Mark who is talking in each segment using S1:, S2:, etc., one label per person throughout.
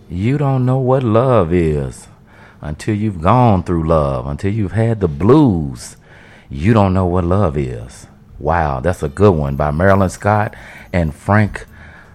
S1: You don't know what love is until you've gone through love, until you've had the blues. You don't know what love is. Wow, that's a good one by Marilyn Scott and Frank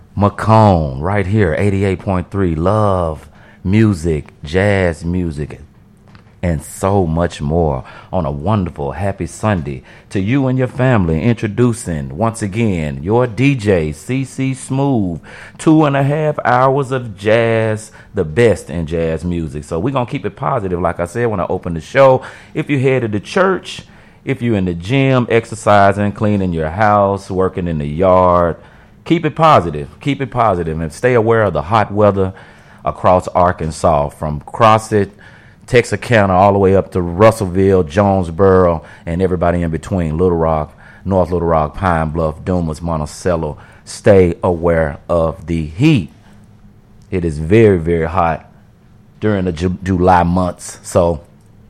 S1: McCone right here, 88.3. Love, music, jazz music, and so much more on a wonderful, happy Sunday. To you and your family, introducing, once again, your DJ, CC Smooth. 2.5 hours of jazz, the best in jazz music. So we're going to keep it positive, like I said, when I open the show. If you're headed to church, if you're in the gym, exercising, cleaning your house, working in the yard, keep it positive. Keep it positive, and stay aware of the hot weather across Arkansas, from Crossett, Texarkana, all the way up to Russellville, Jonesboro, and everybody in between, Little Rock, North Little Rock, Pine Bluff, Dumas, Monticello. Stay aware of the heat. It is very, very hot during the July months. So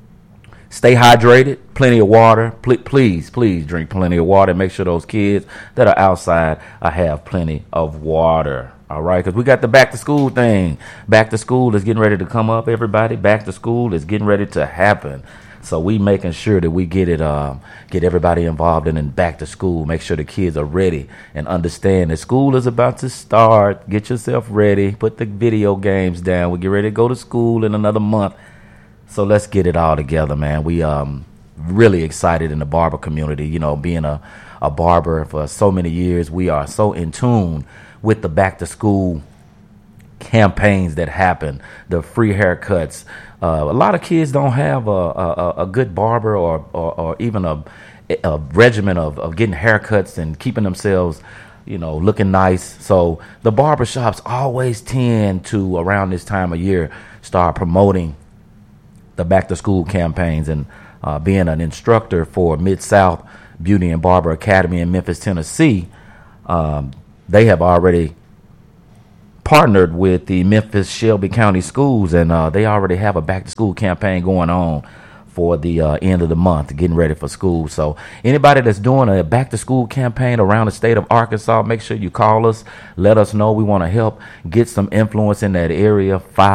S1: stay hydrated, plenty of water. Please drink plenty of water. Make sure those kids that are outside have plenty of water. All right, because we got the back to school thing. Back to school is getting ready to come up, everybody. Back to school is getting ready to happen. So we making sure that we get everybody involved in back to school. Make sure the kids are ready and understand that school is about to start. Get yourself ready. Put the video games down. We get ready to go to school in another month. So let's get it all together, man. We really excited in the barber community. You know, being a barber for so many years, we are so in tune with the back to school campaigns that happen, the free haircuts. A lot of kids don't have a good barber or even a regimen of getting haircuts and keeping themselves, you know, looking nice. So the barber shops always tend to, around this time of year, start promoting the back to school campaigns. And being an instructor for Mid-South Beauty and Barber Academy in Memphis, Tennessee, they have already partnered with the Memphis Shelby County Schools, and they already have a back to school campaign going on for the end of the month, getting ready for school. So anybody that's doing a back to school campaign around the state of Arkansas, make sure you call us. Let us know. We want to help get some influence in that area.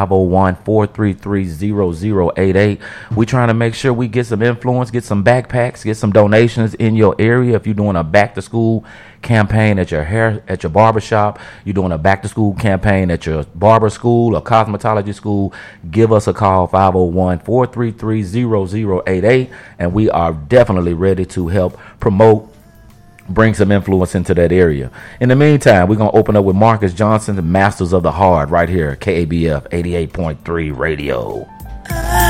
S1: 501-433-0088. We're trying to make sure we get some influence, get some backpacks, get some donations in your area. If you're doing a back to school campaign at your barber shop, you're doing a back to school campaign at your barber school or cosmetology school, give us a call, 501-433-0088, and we are definitely ready to help promote, bring some influence into that area. In the meantime, we're going to open up with Marcus Johnson, the Masters of the Heart, right here, KABF 88.3 Radio.